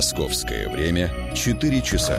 Московское время 4 часа.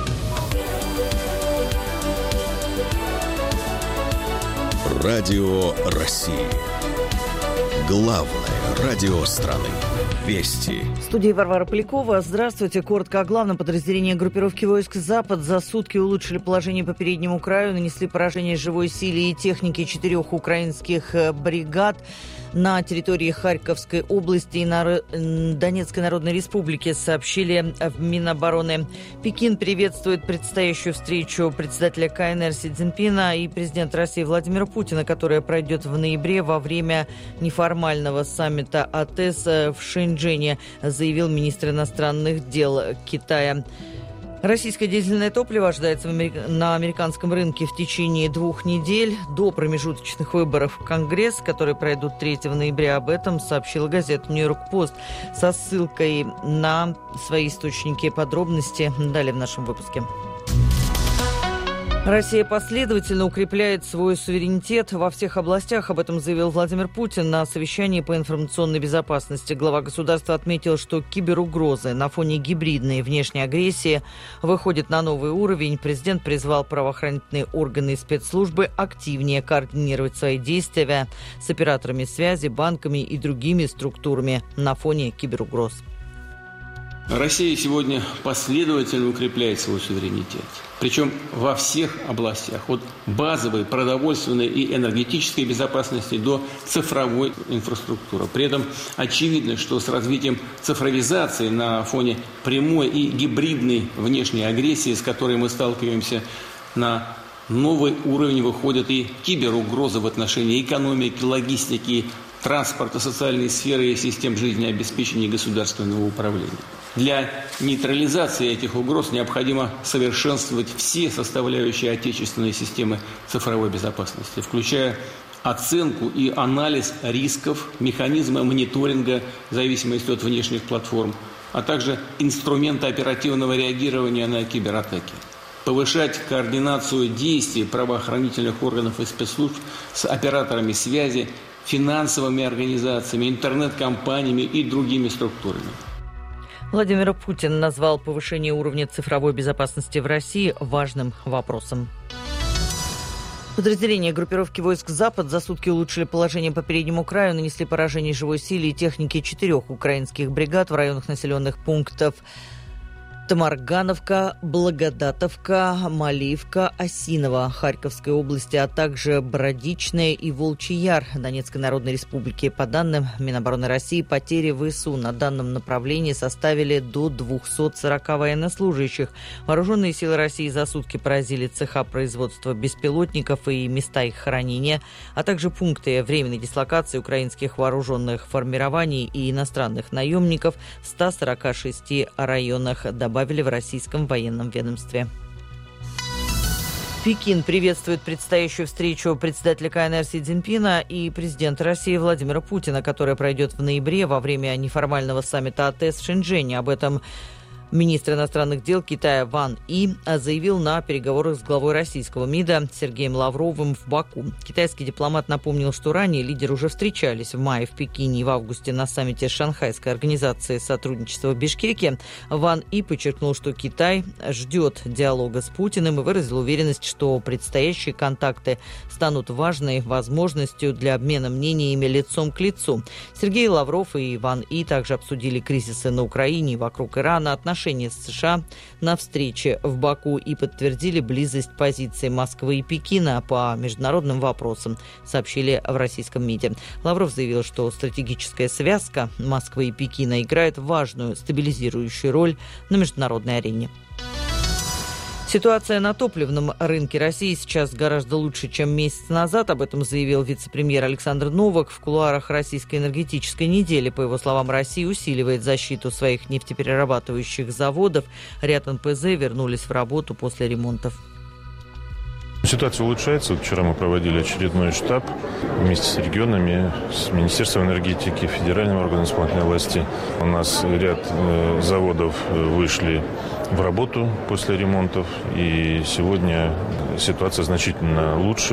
Радио России. Главное радио страны. Вести. В студии Варвара Полякова. Здравствуйте. Коротко о главном. Подразделения группировки войск «Запад» за сутки улучшили положение по переднему краю, нанесли поражение живой силе и технике 4 украинских бригад на территории Харьковской области и Донецкой Народной Республики, сообщили в Минобороны. Пекин приветствует предстоящую встречу председателя КНР Си Цзиньпина и президента России Владимира Путина, которая пройдет в ноябре во время неформального саммита АТЭС в Шэньчжэне, заявил министр иностранных дел Китая. Российское дизельное топливо ожидается на американском рынке в течение 2 недель до промежуточных выборов в Конгресс, которые пройдут 3 ноября. Об этом сообщила газета «Нью-Йорк Пост» со ссылкой на свои источники. Подробности далее в нашем выпуске. Россия последовательно укрепляет свой суверенитет во всех областях. Об этом заявил Владимир Путин на совещании по информационной безопасности. Глава государства отметил, что киберугрозы на фоне гибридной внешней агрессии выходят на новый уровень. Президент призвал правоохранительные органы и спецслужбы активнее координировать свои действия с операторами связи, банками и другими структурами на фоне киберугроз. Россия сегодня последовательно укрепляет свой суверенитет. Причем во всех областях, от базовой, продовольственной и энергетической безопасности до цифровой инфраструктуры. При этом очевидно, что с развитием цифровизации на фоне прямой и гибридной внешней агрессии, с которой мы сталкиваемся, на новый уровень выходят и киберугрозы в отношении экономики, логистики, транспорта, социальной сферы и систем жизнеобеспечения государственного управления. Для нейтрализации этих угроз необходимо совершенствовать все составляющие отечественной системы цифровой безопасности, включая оценку и анализ рисков, механизмы мониторинга в зависимости от внешних платформ, а также инструменты оперативного реагирования на кибератаки. Повышать координацию действий правоохранительных органов и спецслужб с операторами связи, финансовыми организациями, интернет-компаниями и другими структурами. Владимир Путин назвал повышение уровня цифровой безопасности в России важным вопросом. Подразделения группировки войск «Запад» за сутки улучшили положение по переднему краю, нанесли поражение живой силе и технике 4 украинских бригад в районах населенных пунктов Тамаргановка, Благодатовка, Малиевка, Осиново Харьковской области, а также Бродичная и Волчий Яр Донецкой Народной Республики. По данным Минобороны России, потери ВСУ на данном направлении составили до 240 военнослужащих. Вооруженные силы России за сутки поразили цеха производства беспилотников и места их хранения, а также пункты временной дислокации украинских вооруженных формирований и иностранных наемников в 146 районах, добавили в российском военном ведомстве. Пекин приветствует предстоящую встречу председателя КНР Си Цзиньпина и президента России Владимира Путина, которая пройдет в ноябре во время неформального саммита АТЭС в Шэньчжэне. Об этом министр иностранных дел Китая Ван И заявил на переговорах с главой российского МИДа Сергеем Лавровым в Баку. Китайский дипломат напомнил, что ранее лидеры уже встречались в мае в Пекине и в августе на саммите Шанхайской организации сотрудничества в Бишкеке. Ван И подчеркнул, что Китай ждет диалога с Путиным и выразил уверенность, что предстоящие контакты станут важной возможностью для обмена мнениями лицом к лицу. Сергей Лавров и Ван И также обсудили кризисы на Украине и вокруг Ирана, отношения с США на встрече в Баку и подтвердили близость позиций Москвы и Пекина по международным вопросам, сообщили в российском МИДе. Лавров заявил, что стратегическая связка Москвы и Пекина играет важную стабилизирующую роль на международной арене. Ситуация на топливном рынке России сейчас гораздо лучше, чем месяц назад. Об этом заявил вице-премьер Александр Новак в кулуарах российской энергетической недели. По его словам, Россия усиливает защиту своих нефтеперерабатывающих заводов. Ряд НПЗ вернулись в работу после ремонтов. Ситуация улучшается. Вчера мы проводили очередной штаб вместе с регионами, с Министерством энергетики, федеральным органом исполнительной власти. У нас ряд заводов вышли в работу после ремонтов. И сегодня ситуация значительно лучше.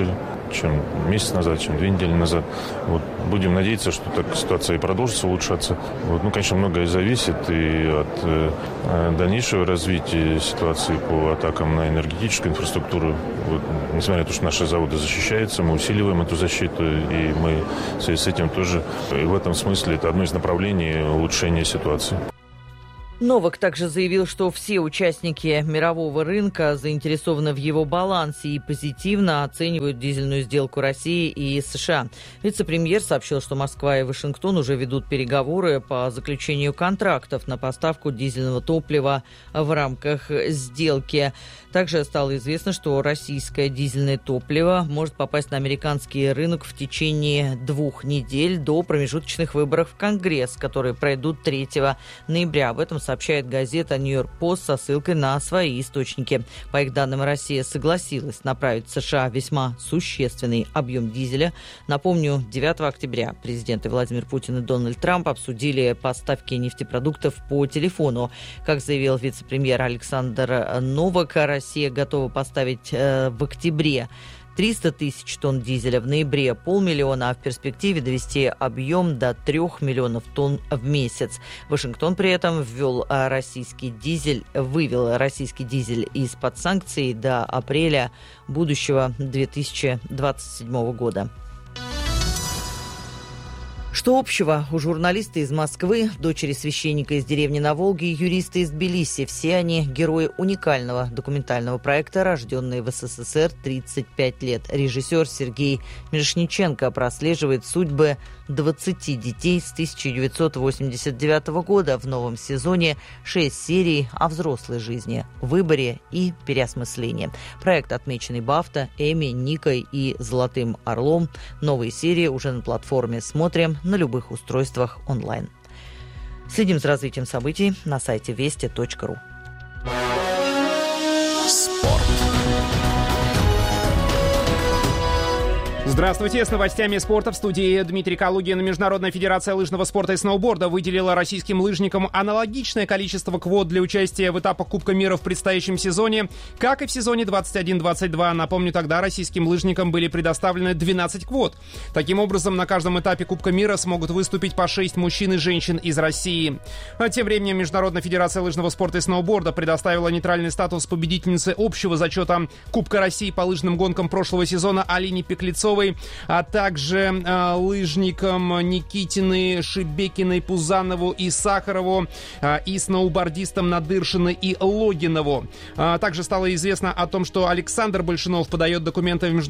чем месяц назад, чем 2 недели назад. Вот. Будем надеяться, что так ситуация и продолжится улучшаться. Вот. Ну, конечно, многое зависит и от дальнейшего развития ситуации по атакам на энергетическую инфраструктуру. Вот. Несмотря на то, что наши заводы защищаются, мы усиливаем эту защиту, и мы в связи с этим тоже, и в этом смысле, это одно из направлений улучшения ситуации. Новак также заявил, что все участники мирового рынка заинтересованы в его балансе и позитивно оценивают дизельную сделку России и США. Вице-премьер сообщил, что Москва и Вашингтон уже ведут переговоры по заключению контрактов на поставку дизельного топлива в рамках сделки. Также стало известно, что российское дизельное топливо может попасть на американский рынок в течение 2 недель до промежуточных выборов в Конгресс, которые пройдут 3 ноября. Об этом сообщает газета «Нью-Йорк Пост» со ссылкой на свои источники. По их данным, Россия согласилась направить в США весьма существенный объем дизеля. Напомню, 9 октября президенты Владимир Путин и Дональд Трамп обсудили поставки нефтепродуктов по телефону. Как заявил вице-премьер Александр Новак, Россия готова поставить в октябре 300 тысяч тонн дизеля, в ноябре 500 000, а в перспективе довести объем до 3 миллионов тонн в месяц. Вашингтон при этом вывел российский дизель из-под санкций до апреля будущего 2027 года. Что общего у журналиста из Москвы, дочери священника из деревни на Волге и юриста из Тбилиси? Все они герои уникального документального проекта, рожденные в СССР 35 лет. Режиссер Сергей Мирошниченко прослеживает судьбы 20 детей с 1989 года. В новом сезоне 6 серий о взрослой жизни, выборе и переосмыслении. Проект, отмеченный BAFTA, Эмми, Никой и Золотым Орлом. Новые серии уже на платформе «Смотрим» на любых устройствах онлайн. Следим за развитием событий на сайте вести.ру. Спорт. Здравствуйте, с новостями спорта в студии Дмитрий Калугин. Международная федерация лыжного спорта и сноуборда выделила российским лыжникам аналогичное количество квот для участия в этапах Кубка мира в предстоящем сезоне, как и в сезоне 21-22. Напомню, тогда российским лыжникам были предоставлены 12 квот. Таким образом, на каждом этапе Кубка мира смогут выступить по 6 мужчин и женщин из России. А тем временем Международная федерация лыжного спорта и сноуборда предоставила нейтральный статус победительницы общего зачета Кубка России по лыжным гонкам прошлого сезона Алине Пеклецовой, а также лыжникам Никитиной, Шебекиной, Пузанову и Сахарову, и сноубордистам Надыршиной и Логинову. Также стало известно о том, что Александр Большунов подает документы в Международную